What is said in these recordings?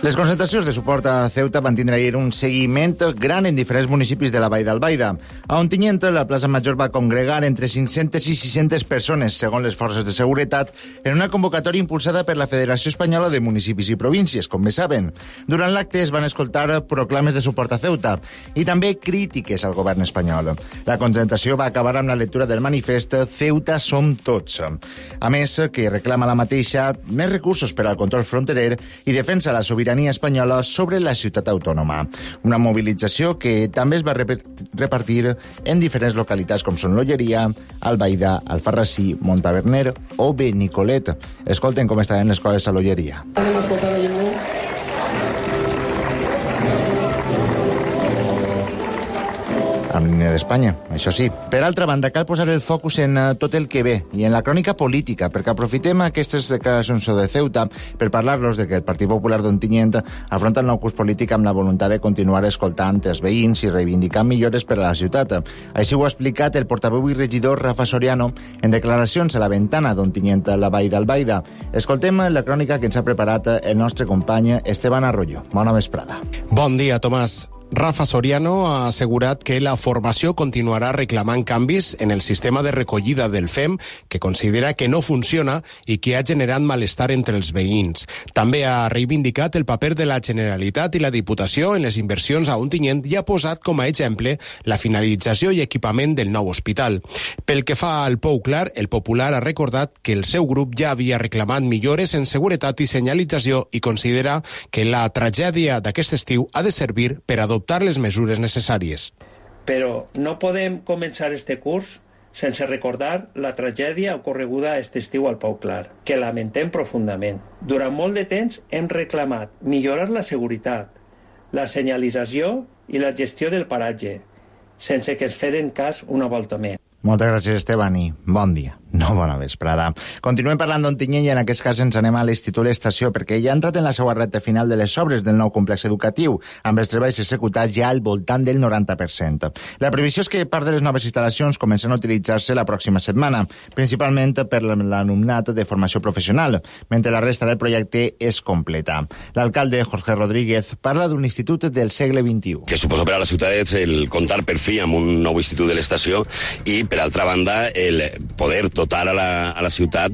Les concentracions de suport a Ceuta van tindre ahir un seguiment gran en diferents municipis de la Vall d'Albaida. A Ontinyent, la plaça Major va congregar entre 500 i 600 persones, segons les forces de seguretat, en una convocatòria impulsada per la Federació Espanyola de Municipis i Províncies, com bé saben. Durant l'acte es van escoltar proclames de suport a Ceuta i també crítiques al govern espanyol. La concentració va acabar amb la lectura del manifest Ceuta som tots. A més, que reclama la mateixa més recursos per al control fronterer i defensa la sobirania espanyola sobre la ciutat autònoma. Una mobilització que també es va repartir en diferents localitats com són l'Olleria, Albaida, Alfarrasí, Montaverner o Benicolet. Escolten com estaven les coses a l'Olleria. Amb línia d'Espanya, això sí. Per altra banda, cal posar el focus en tot el que ve i en la crònica política, perquè aprofitem aquestes declaracions de Ceuta per parlar-los de que el Partit Popular d'Ontinyent afronta el nou curs polític amb la voluntat de continuar escoltant els veïns i reivindicant millores per a la ciutat. Així ho ha explicat el portaveu i regidor Rafa Soriano en declaracions a la ventana d'Ontinyent a la Vall d'Albaida. Escoltem la crònica que ens ha preparat el nostre company Esteban Arroyo. Bona vesprada. Bon dia, Tomàs. Rafa Soriano ha assegurat que la formació continuarà reclamant canvis en el sistema de recollida del FEM, que considera que no funciona i que ha generat malestar entre els veïns. També ha reivindicat el paper de la Generalitat i la Diputació en les inversions a Ontinyent i ha posat com a exemple la finalització i equipament del nou hospital. Pel que fa al Pou Clar, el Popular ha recordat que el seu grup ja havia reclamat millores en seguretat i senyalització i considera que la tragèdia d'aquest estiu ha de servir per adoptar les mesures necessàries. Però no podem començar este curs sense recordar la tragèdia ocorreguda aquest estiu al Pou Clar, que lamentem profundament. Durant molt de temps hem reclamat millorar la seguretat, la senyalització i la gestió del paratge, sense que es feren cas una volta més. Moltes gràcies, Esteban, i bon dia. No, bona vesprada. Continuem parlant d'Ontinyent i en aquest cas ens anem a l'Institut Estació perquè ja ha entrat en la seva recta final de les obres del nou complex educatiu, amb els treballs executats ja al voltant del 90%. La previsió és que part de les noves instal·lacions comencen a utilitzar-se la pròxima setmana, principalment per l'alumnat de formació professional, mentre la resta del projecte és completa. L'alcalde Jorge Rodríguez parla d'un institut del segle XXI. Que suposa per a la ciutat és el comptar per fi amb un nou institut de l'estació i, per altra banda, el poder dotar a la ciutat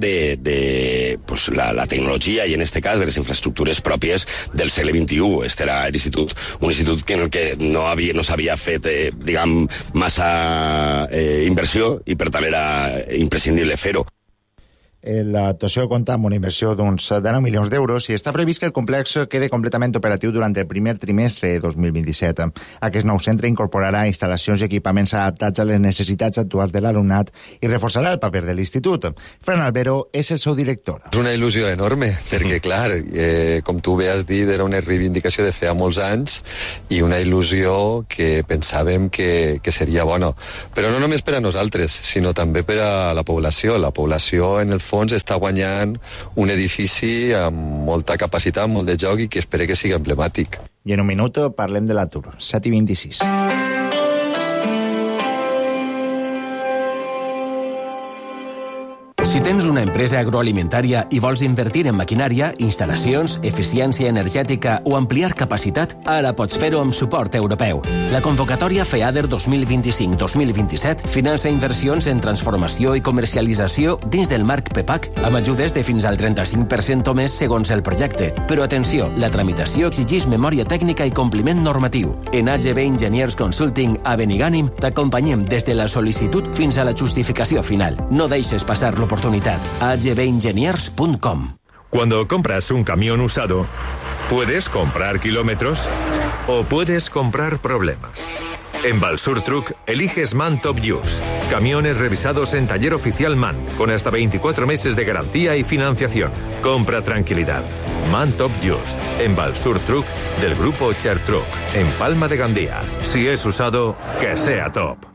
de pues, la tecnologia i, en aquest cas, de les infraestructures pròpies del segle XXI. Este era l'institut, un institut en el que no s'havia fet, diguem, massa inversió i, per tant, era imprescindible fer-ho. L'actuació compta amb una inversió d'uns 19 milions d'euros i està previst que el complex quede completament operatiu durant el primer trimestre de 2027. Aquest nou centre incorporarà instal·lacions i equipaments adaptats a les necessitats actuals de l'alumnat i reforçarà el paper de l'institut. Fran Albero és el seu director. És una il·lusió enorme, perquè, clar, com tu bé has dit, era una reivindicació de feia molts anys i una il·lusió que pensàvem que seria bona. Però no només per a nosaltres, sinó també per a la població. La població, en el fons, està guanyant un edifici amb molta capacitat, molt de joc i que espero que sigui emblemàtic. I en un minut parlem de l'atur. 7:26. Si tens una empresa agroalimentària i vols invertir en maquinària, instal·lacions, eficiència energètica o ampliar capacitat, ara pots fer-ho amb suport europeu. La convocatòria FEADER 2025-2027 finança inversions en transformació i comercialització dins del marc PEPAC amb ajudes de fins al 35% o més segons el projecte. Però atenció, la tramitació exigeix memòria tècnica i compliment normatiu. En AGB Engineers Consulting a Benigànim t'acompanyem des de la sol·licitud fins a la justificació final. No deixes passar l'oportunitat. agbengeniers.com. Cuando compras un camión usado, puedes comprar kilómetros o puedes comprar problemas. En Valsur Truck eliges MAN Top Use. Camiones revisados en taller oficial MAN, con hasta 24 meses de garantía y financiación. Compra tranquilidad. MAN Top Use. En Valsur Truck del grupo Cher Truck, en Palma de Gandía. Si es usado, que sea top.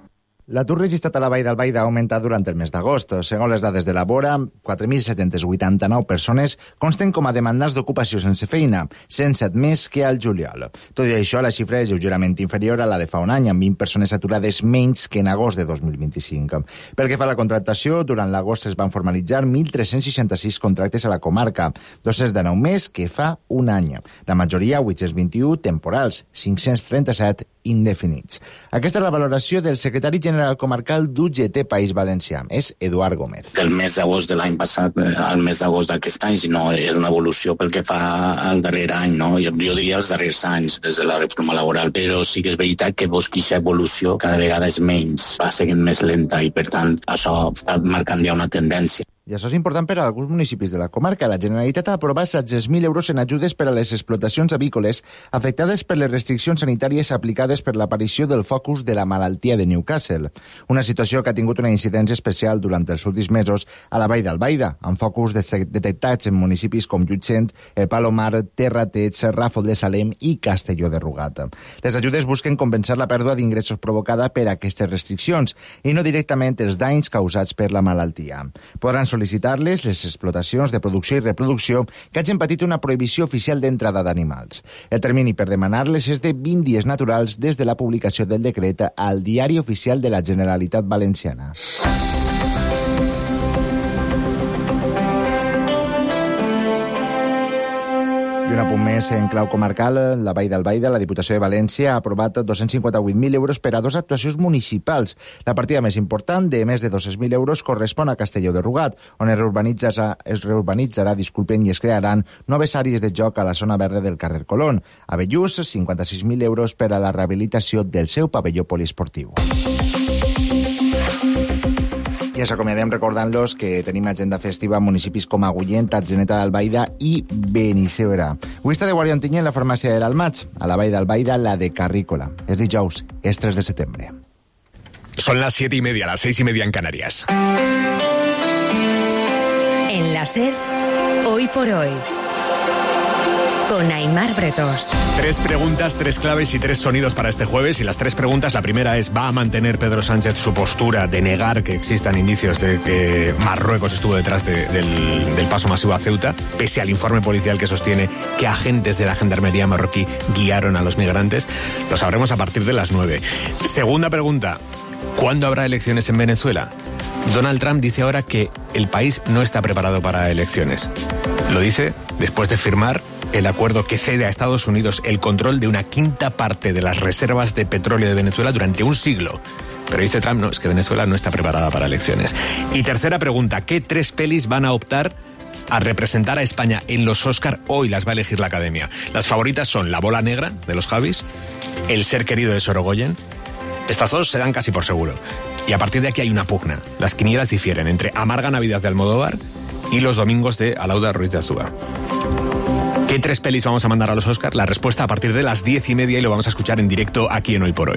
L'atur registrat a la Vall d'Albaida ha augmentat durant el mes d'agost. Segons les dades de la Bora, 4.789 persones consten com a demandants d'ocupació sense feina, 107 més que al juliol. Tot i això, la xifra és lleugerament inferior a la de fa un any, amb 20 persones aturades menys que en agost de 2025. Pel que fa a la contractació, durant l'agost es van formalitzar 1.366 contractes a la comarca, 219 més que fa un any. La majoria, 821, temporals, 537 indefinits. Aquesta és la valoració del secretari general comarcal d'UGT País Valencià. És Eduard Gómez. Del mes d'agost de l'any passat al mes d'agost d'aquest any, no, és una evolució pel que fa al darrer any, no? Jo diria els darrers anys, des de la reforma laboral, però sí que és veritat que aquesta evolució cada vegada és menys, va seguint més lenta i, per tant, això està marcant ja una tendència. I això és important per a alguns municipis de la comarca. La Generalitat ha aprovat 16.000 euros en ajudes per a les explotacions avícoles afectades per les restriccions sanitàries aplicades per l'aparició del focus de la malaltia de Newcastle. Una situació que ha tingut una incidència especial durant els últims mesos a la Vall d'Albaida, amb focus detectats en municipis com Llutxent, El Palomar, Terrateig, Ràfol de Salem i Castelló de Rugat. Les ajudes busquen compensar la pèrdua d'ingressos provocada per aquestes restriccions i no directament els danys causats per la malaltia. Podran sol·licitar-les les explotacions de producció i reproducció que hagin patit una prohibició oficial d'entrada d'animals. El termini per demanar-les és de 20 dies naturals des de la publicació del decret al Diari Oficial de la Generalitat Valenciana. I un apunt més en clau comarcal, la Vall d'Albaida, la Diputació de València ha aprovat 258.000 euros per a 2 actuacions municipals. La partida més important, de més de 200.000 euros, correspon a Castelló de Rugat, on es reurbanitzarà, i es crearan noves àrees de joc a la zona verda del carrer Colón. A Bellús, 56.000 euros per a la rehabilitació del seu pavelló poliesportiu. I ens acomiadem recordant-los que tenim agenda festiva a municipis com Agullent, Atzeneta d'Albaida i Benissuera. Avui està de Guàrdia Ontinyent en la farmàcia de l'Almatx, a la Vall d'Albaida la de Carrícola. És dijous, és 3 de setembre. Son las 7:30, las 6:30 en Canarias. En la SER, hoy por hoy, con Aimar Bretós. 3 preguntas, 3 claves y 3 sonidos para este jueves. Y las 3 preguntas, la primera es: ¿va a mantener Pedro Sánchez su postura de negar que existan indicios de que Marruecos estuvo detrás del paso masivo a Ceuta, pese al informe policial que sostiene que agentes de la gendarmería marroquí guiaron a los migrantes? Lo sabremos a partir de las 9. Segunda pregunta: ¿cuándo habrá elecciones en Venezuela? Donald Trump dice ahora que el país no está preparado para elecciones. Lo dice después de firmar el acuerdo que cede a Estados Unidos el control de una quinta parte de las reservas de petróleo de Venezuela durante un siglo. Pero dice Trump, no, es que Venezuela no está preparada para elecciones. Y tercera pregunta: ¿qué 3 pelis van a optar a representar a España en los Oscar? Hoy las va a elegir la Academia. Las favoritas son La bola negra, de los Javis, El ser querido, de Sorogoyen. Estas 2 se dan casi por seguro. Y a partir de aquí hay una pugna. Las quinielas difieren entre Amarga Navidad, de Almodóvar, y Los domingos, de Alauda Ruiz de Azúa. ¿Qué 3 pelis vamos a mandar a los Oscars? La respuesta a partir de las 10:30 y lo vamos a escuchar en directo aquí en Hoy por Hoy.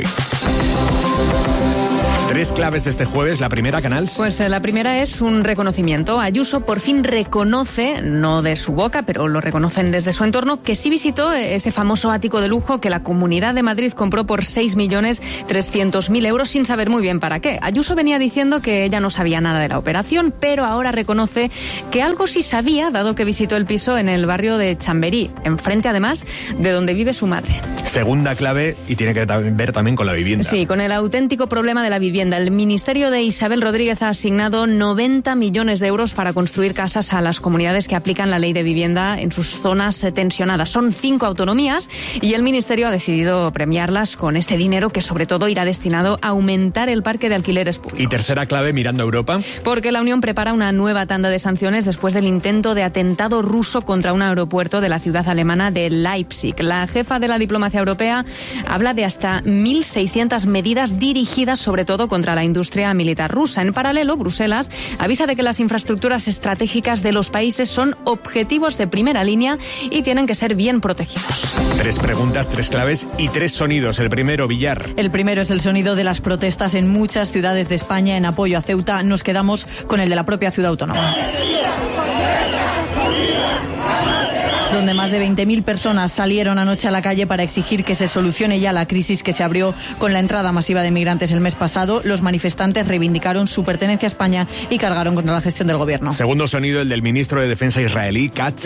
3 claves de este jueves. La primera, Canals. Pues la primera es un reconocimiento. Ayuso por fin reconoce, no de su boca, pero lo reconocen desde su entorno, que sí visitó ese famoso ático de lujo que la Comunidad de Madrid compró por 6.300.000 euros sin saber muy bien para qué. Ayuso venía diciendo que ella no sabía nada de la operación, pero ahora reconoce que algo sí sabía, dado que visitó el piso en el barrio de Chamberí, enfrente además de donde vive su madre. Segunda clave, y tiene que ver también con la vivienda. Sí, con el auténtico problema de la vivienda. El Ministerio de Isabel Rodríguez ha asignado 90 millones de euros para construir casas a las comunidades que aplican la ley de vivienda en sus zonas tensionadas. Son 5 autonomías y el Ministerio ha decidido premiarlas con este dinero, que sobre todo irá destinado a aumentar el parque de alquileres públicos. Y tercera clave, mirando a Europa. Porque la Unión prepara una nueva tanda de sanciones después del intento de atentado ruso contra un aeropuerto de la ciudad alemana de Leipzig. La jefa de la diplomacia europea habla de hasta 1.600 medidas dirigidas sobre todo contra la industria militar rusa. En paralelo, Bruselas avisa de que las infraestructuras estratégicas de los países son objetivos de primera línea y tienen que ser bien protegidos. 3 preguntas, 3 claves y 3 sonidos. El primero, Villar. El primero es el sonido de las protestas en muchas ciudades de España en apoyo a Ceuta. Nos quedamos con el de la propia ciudad autónoma. donde más de 20.000 personas salieron anoche a la calle para exigir que se solucione ya la crisis que se abrió con la entrada masiva de migrantes el mes pasado. Los manifestantes reivindicaron su pertenencia a España y cargaron contra la gestión del gobierno. Segundo sonido, el del ministro de Defensa israelí, Katz,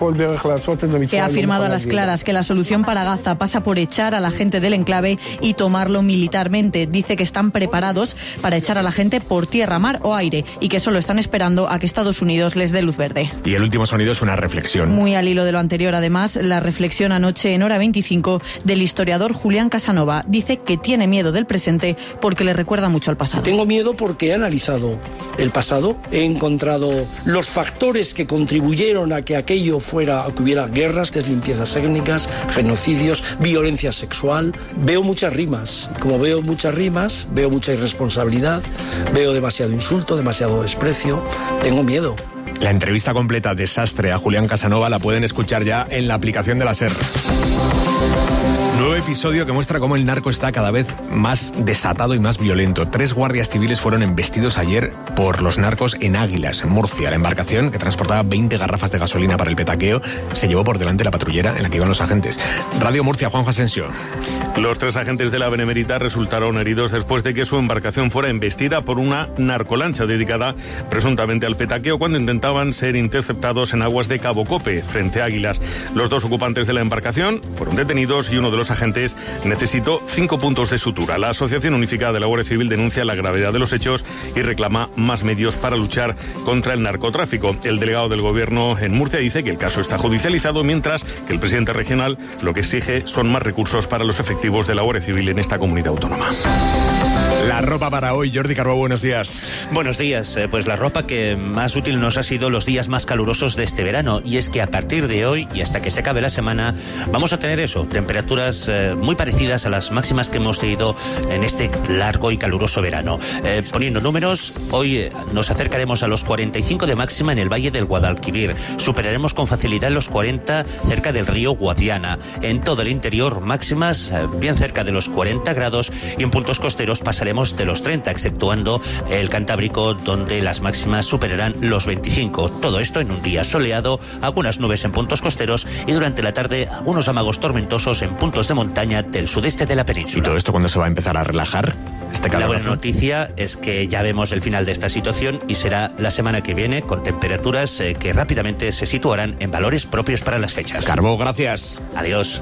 que ha afirmado a las claras que la solución para Gaza pasa por echar a la gente del enclave y tomarlo militarmente. Dice que están preparados para echar a la gente por tierra, mar o aire y que solo están esperando a que Estados Unidos les dé luz verde. Y el último sonido es una reflexión. Muy al hilo de lo anterior, además, la reflexión anoche en Hora 25 del historiador Julián Casanova. Dice que tiene miedo del presente porque le recuerda mucho al pasado. Tengo miedo porque he analizado el pasado, he encontrado los factores que contribuyeron a que aquello fuera, a que hubiera guerras, limpiezas étnicas, genocidios, violencia sexual. Veo muchas rimas. Como veo muchas rimas, veo mucha irresponsabilidad, veo demasiado insulto, demasiado desprecio. Tengo miedo. La entrevista completa Desastre a Julián Casanova la pueden escuchar ya en la aplicación de la SER. Nuevo episodio que muestra cómo el narco está cada vez más desatado y más violento. 3 guardias civiles fueron embestidos ayer por los narcos en Águilas, en Murcia. La embarcación, que transportaba 20 garrafas de gasolina para el petaqueo, se llevó por delante la patrullera en la que iban los agentes. Radio Murcia, Juanjo Asensio. Los 3 agentes de la Benemérita resultaron heridos después de que su embarcación fuera embestida por una narcolancha dedicada presuntamente al petaqueo cuando intentaban ser interceptados en aguas de Cabo Cope, frente a Águilas. Los 2 ocupantes de la embarcación fueron detenidos y uno de los agentes necesitó 5 puntos de sutura. La Asociación Unificada de la Guardia Civil denuncia la gravedad de los hechos y reclama más medios para luchar contra el narcotráfico. El delegado del Gobierno en Murcia dice que el caso está judicializado, mientras que el presidente regional lo que exige son más recursos para los efectivos de la Guardia Civil en esta comunidad autónoma. La ropa para hoy, Jordi Carbó, buenos días. Buenos días. Pues la ropa que más útil nos ha sido los días más calurosos de este verano, y es que a partir de hoy y hasta que se acabe la semana vamos a tener temperaturas muy parecidas a las máximas que hemos tenido en este largo y caluroso verano. Poniendo números, hoy nos acercaremos a los 45 de máxima en el Valle del Guadalquivir. Superaremos con facilidad los 40 cerca del río Guadiana. En todo el interior, máximas bien cerca de los 40 grados, y en puntos costeros pasaremos de los 30, exceptuando el Cantábrico, donde las máximas superarán los 25. Todo esto en un día soleado, algunas nubes en puntos costeros y durante la tarde algunos amagos tormentosos en puntos de montaña del sudeste de la península. ¿Y todo esto cuándo se va a empezar a relajar? La buena noticia es que ya vemos el final de esta situación y será la semana que viene, con temperaturas que rápidamente se situarán en valores propios para las fechas. Carbó, gracias. Adiós.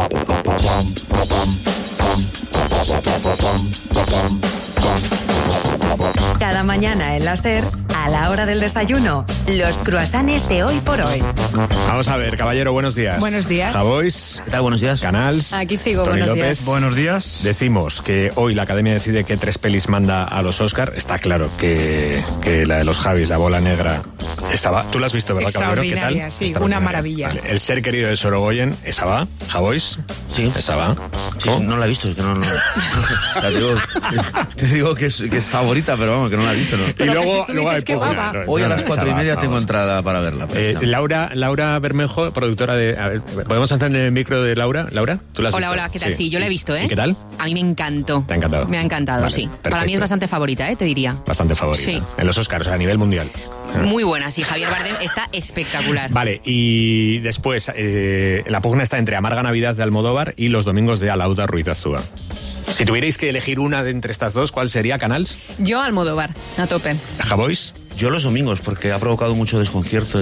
Cada mañana en la SER, a la hora del desayuno, los croissants de Hoy por Hoy. Vamos a ver, caballero, buenos días. Buenos días. Javois. ¿Qué tal? Buenos días. Canals. Aquí sigo, Toni buenos López. días. Buenos días. Decimos que hoy la Academia decide qué 3 pelis manda a los Oscar. Está claro que la de los Javis, La Bola Negra, esa va. Tú la has visto, ¿verdad, caballero? ¿Qué tal? Sí, una maravilla. Vale. El ser querido de Sorogoyen, esa va. Javois. Sí. Esa va. Sí, no la he visto, es que no. Te digo que es favorita, pero vamos, que no la he visto, ¿no? Y luego hay hoy a las 4:30 tengo entrada para verla. Laura Bermejo, productora de... A ver, ¿podemos encender el micro de Laura? Laura, ¿tú la has visto? Hola, ¿qué tal? Sí, yo la he visto, ¿eh? ¿Y qué tal? A mí me encantó. ¿Te ha encantado? Me ha encantado, Vale, sí. perfecto. Para mí es bastante favorita, te diría. Bastante favorita. Sí. En los Oscars, a nivel mundial. Muy buena, sí. Javier Bardem está espectacular. Vale, y después, la pugna está entre Amarga Navidad de Almodóvar y Los Domingos de Alauda Ruiz Azúa. Si tuvierais que elegir una de entre estas dos, ¿cuál sería, Canals? Yo Almodóvar, a tope. ¿Javois? Yo Los Domingos, porque ha provocado mucho desconcierto